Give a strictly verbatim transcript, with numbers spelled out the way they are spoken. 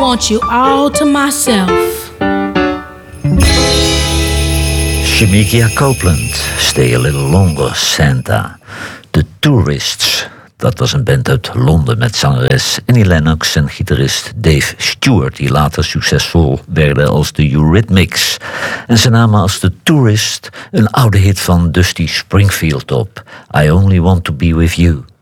want you all to myself. Shemekia Copeland, Stay a Little Longer, Santa. The Tourists, dat was een band uit Londen met zangeres Annie Lennox en gitarist Dave Stewart, die later succesvol werden als de Eurythmics. En ze namen als The Tourist een oude hit van Dusty Springfield op, I Only Want to Be With You.